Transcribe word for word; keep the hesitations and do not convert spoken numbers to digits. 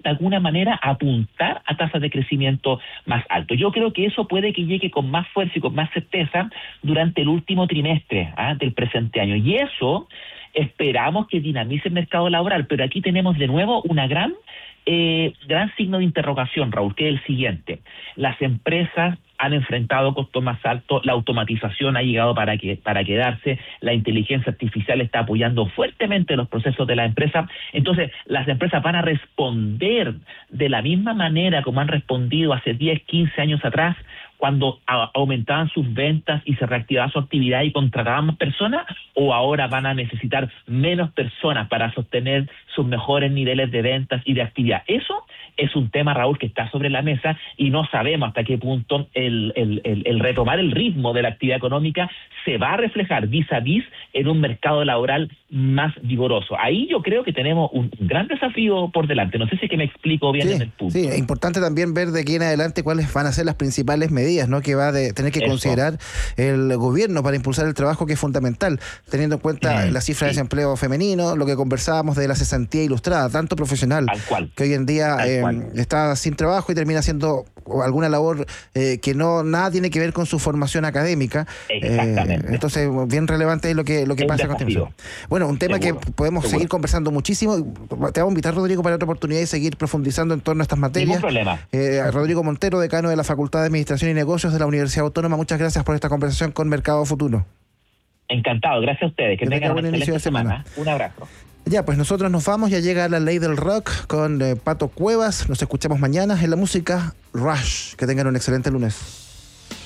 de alguna manera apuntar a tasas de crecimiento más alto. Yo creo que eso puede que llegue con más fuerza y con más certeza durante el último trimestre ¿ah? del presente año. Y eso esperamos que dinamice el mercado laboral, pero aquí tenemos de nuevo una gran, eh, gran signo de interrogación, Raúl, que es el siguiente. Las empresas han enfrentado costos más altos, la automatización ha llegado para que para quedarse, la inteligencia artificial está apoyando fuertemente los procesos de la empresa. Entonces, las empresas van a responder de la misma manera como han respondido hace diez, quince años atrás, cuando a, aumentaban sus ventas y se reactivaba su actividad y contrataban más personas, o ahora van a necesitar menos personas para sostener sus mejores niveles de ventas y de actividad. Eso es un tema, Raúl, que está sobre la mesa y no sabemos hasta qué punto el, el, el, el retomar el ritmo de la actividad económica se va a reflejar vis a vis en un mercado laboral más vigoroso. Ahí yo creo que tenemos un gran desafío por delante. No sé si es que me explico bien sí, en el punto. Sí, es importante también ver de aquí en adelante cuáles van a ser las principales medidas, ¿no?, que va a de tener que Eso. considerar el gobierno para impulsar el trabajo, que es fundamental, teniendo en cuenta mm, la cifra sí. de desempleo femenino, lo que conversábamos de la cesantía ilustrada, tanto profesional, que hoy en día eh, está sin trabajo y termina haciendo alguna labor eh, que no nada tiene que ver con su formación académica. Exactamente. Eh, entonces, bien relevante es lo que, lo que pasa a continuación. Bueno, un tema seguro, que podemos seguro. seguir conversando muchísimo. Te voy a invitar, Rodrigo, para otra oportunidad y seguir profundizando en torno a estas materias. Ningún problema. Eh, Rodrigo Montero, decano de la Facultad de Administración y Negocios de la Universidad Autónoma, muchas gracias por esta conversación con Mercado Futuro. Encantado, gracias a ustedes. Que, que tengan un inicio de semana. semana. Un abrazo. Ya, pues nosotros nos vamos, ya llega la ley del rock con eh, Pato Cuevas. Nos escuchamos mañana en la música Rush. Que tengan un excelente lunes.